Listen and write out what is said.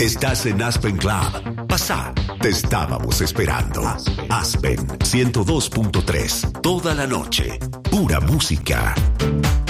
Estás en Aspen Club. Pasá, te estábamos esperando. Aspen 102.3. Toda la noche. Pura música.